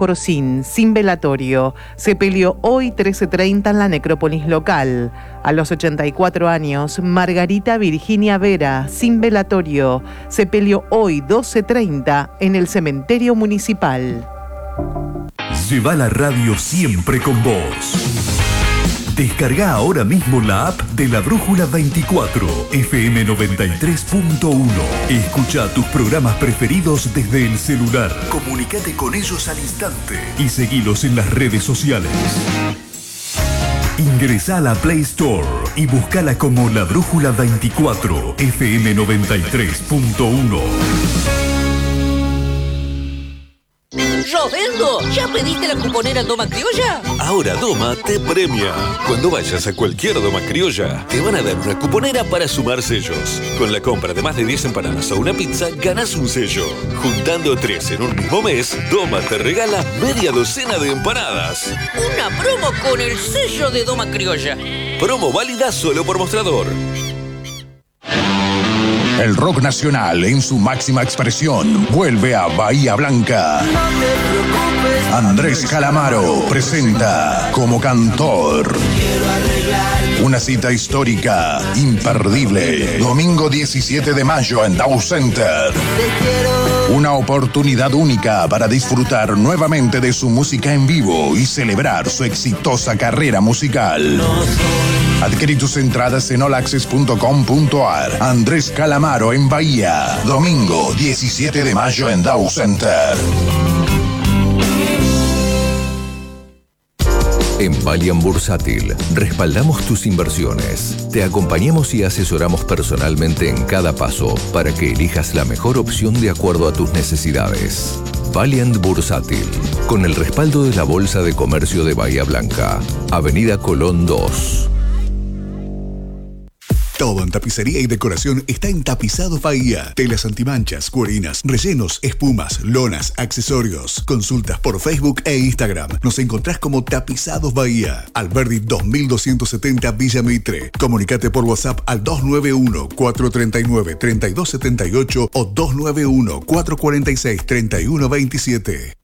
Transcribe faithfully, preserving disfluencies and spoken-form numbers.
Corocín, sin velatorio. Sepelio hoy trece treinta en la necrópolis local. A los ochenta y cuatro años, Margarita Virginia Vera, sin velatorio. Sepelio hoy doce treinta en el cementerio municipal. Lleva la radio siempre con vos. Descarga ahora mismo la app de La Brújula veinticuatro, F M noventa y tres punto uno. Escucha tus programas preferidos desde el celular. Comunícate con ellos al instante y seguilos en las redes sociales. Ingresá a la Play Store y buscala como La Brújula veinticuatro, F M noventa y tres punto uno. Roberto, ¿ya pediste la cuponera Doma Criolla? Ahora Doma te premia. Cuando vayas a cualquier Doma Criolla, te van a dar una cuponera para sumar sellos. Con la compra de más de diez empanadas o una pizza, ganás un sello. Juntando tres en un mismo mes, Doma te regala media docena de empanadas. Una promo con el sello de Doma Criolla. Promo válida solo por mostrador. El rock nacional en su máxima expresión vuelve a Bahía Blanca. Andrés Calamaro presenta como cantor. Una cita histórica, imperdible. Domingo diecisiete de mayo en Dow Center. Una oportunidad única para disfrutar nuevamente de su música en vivo y celebrar su exitosa carrera musical. Adquirí tus entradas en all access punto com punto a r. Andrés Calamaro en Bahía. Domingo diecisiete de mayo en Dow Center. En Valiant Bursátil, respaldamos tus inversiones. Te acompañamos y asesoramos personalmente en cada paso para que elijas la mejor opción de acuerdo a tus necesidades. Valiant Bursátil, con el respaldo de la Bolsa de Comercio de Bahía Blanca, Avenida Colón dos. Todo en tapicería y decoración está en Tapizados Bahía. Telas antimanchas, cuerinas, rellenos, espumas, lonas, accesorios. Consultas por Facebook e Instagram. Nos encontrás como Tapizados Bahía. Alberdi dos mil doscientos setenta Villa Mitre. Comunicate por WhatsApp al dos nueve uno, cuatro tres nueve, tres dos siete ocho o dos nueve uno, cuatro cuatro seis, tres uno dos siete.